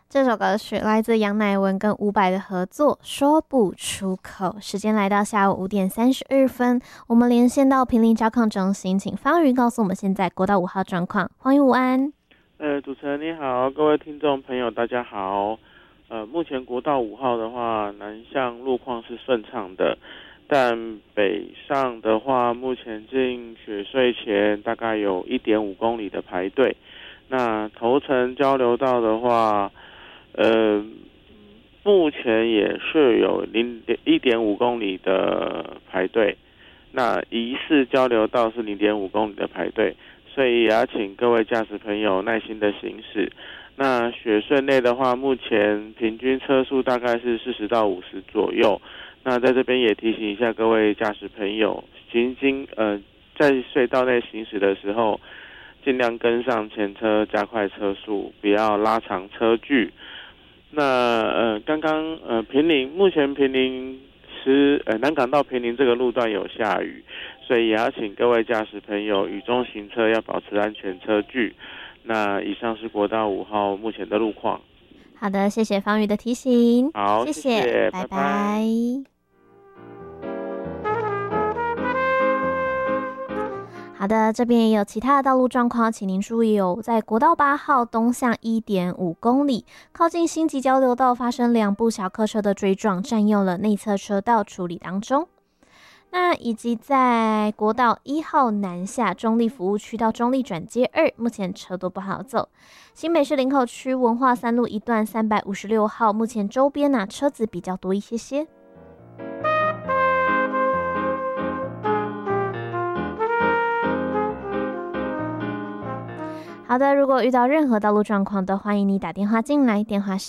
这首歌曲来自杨乃文跟伍佰的合作，说不出口。时间来到下午5:32，我们连线到坪林交抗中心，请方瑜告诉我们现在国道5号状况。黄瑜午安。 主持人你好，各位听众朋友大家好。目前国道5号的话，南向路况是顺畅的，但北上的话，目前进雪隧前大概有1.5公里的排队。那头城交流道的话，目前也是有1.5公里的排队。那宜市交流道是0.5公里的排队，所以也要请各位驾驶朋友耐心的行驶。那雪隧内的话，目前平均车速大概是40到50左右。那在这边也提醒一下各位驾驶朋友，在隧道内行驶的时候，尽量跟上前车，加快车速，不要拉长车距。那刚刚目前坪林南港到坪林这个路段有下雨，所以也要请各位驾驶朋友雨中行车要保持安全车距。那以上是国道5号目前的路况。 好的，谢谢方瑜的提醒。 好， 谢谢，拜拜。好的，这边也有其他的道路状况，请您注意哦。在国道8号东向1.5公里，靠近新集交流道发生2部小客车的追撞，占用了内侧车道，处理当中。那以及在国道1号南下中立服务区到中立转接2，目前车都不好走。新北市林口区文化3路一段356号，目前周边车子比较多一些。好的，如果遇到任何道路状况都欢迎你打电话进来，电话是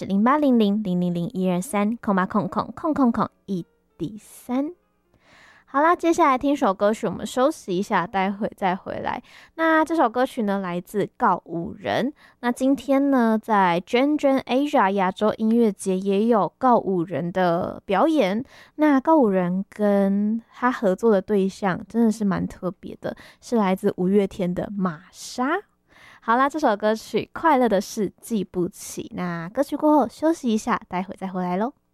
0800-000-123，0800-1D3。好啦，接下来听首歌曲，我们休息一下，待会再回来。那这首歌曲呢，来自告五人。那今天呢，在 Gen Asia 亚洲音乐节也有告五人的表演。那告五人跟他合作的对象真的是蛮特别的，是来自五月天的玛莎。好啦，这首歌曲《快乐的事记不起》。那歌曲过后休息一下，待会再回来咯。